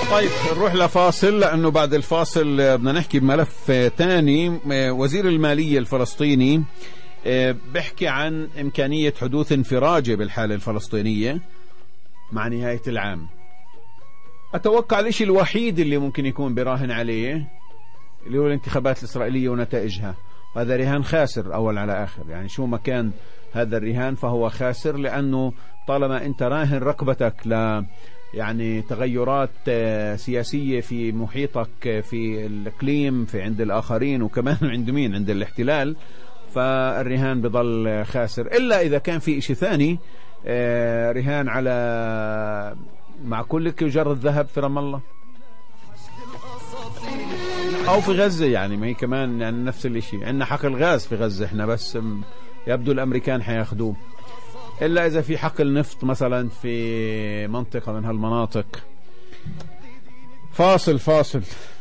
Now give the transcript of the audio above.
طيب نروح لفاصل، لأنه بعد الفاصل بدنا نحكي بملف تاني. وزير المالية الفلسطيني بيحكي عن إمكانية حدوث انفراجة بالحالة الفلسطينية مع نهاية العام. أتوقع الاشي الوحيد اللي ممكن يكون براهن عليه اللي هو الانتخابات الإسرائيلية ونتائجها، وهذا رهان خاسر أول على آخر. يعني شو ما كان هذا الرهان فهو خاسر، لأنه طالما أنت راهن رقبتك يعني تغيرات سياسية في محيطك، في الإقليم، في عند الآخرين، وكمان عند مين؟ عند الاحتلال، فالرهان بضل خاسر. إلا إذا كان في إشي ثاني، رهان على معقول لك يجر الذهب في رام الله أو في غزة. يعني ما هي كمان يعني نفس الإشي. عندنا حقل غاز في غزة احنا، بس يبدو الأمريكان حياخدوه. إلا إذا في حقل نفط مثلا في منطقة من هالمناطق. فاصل.